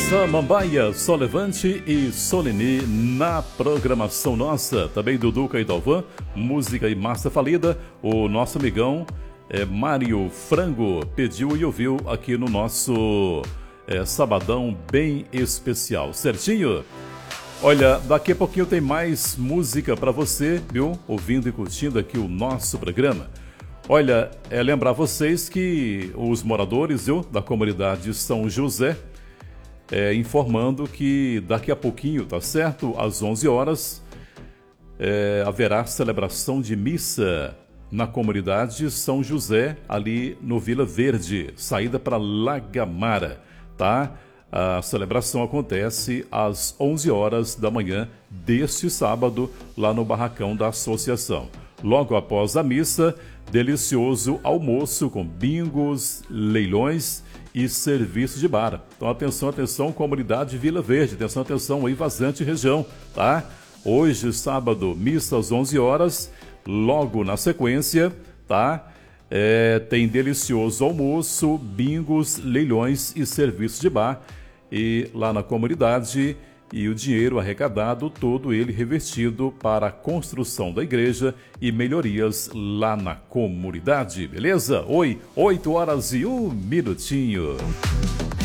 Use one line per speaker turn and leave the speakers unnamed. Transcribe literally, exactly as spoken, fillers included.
Samambaia, Solevante e Soleni na programação nossa. Também Duduca e Dalvan, música e massa falida. O nosso amigão é, Mário Frango pediu e ouviu aqui no nosso é, sabadão bem especial. Certinho? Olha, daqui a pouquinho tem mais música para você, viu? Ouvindo e curtindo aqui o nosso programa. Olha, é lembrar vocês que os moradores, viu, da comunidade São José, É, informando que daqui a pouquinho, tá certo? Às onze horas, é, haverá celebração de missa na comunidade São José, ali no Vila Verde, saída para Lagamara, tá? A celebração acontece às onze horas da manhã deste sábado, lá no barracão da associação. Logo após a missa, delicioso almoço com bingos, leilões e serviço de bar. Então atenção, atenção, comunidade Vila Verde, atenção, atenção aí, Vazante região, tá? Hoje, sábado, missa às onze horas, logo na sequência, tá? É, tem delicioso almoço, bingos, leilões e serviço de bar. E lá na comunidade, e o dinheiro arrecadado, todo ele revertido para a construção da igreja e melhorias lá na comunidade, beleza? Oi, oito horas e um minutinho.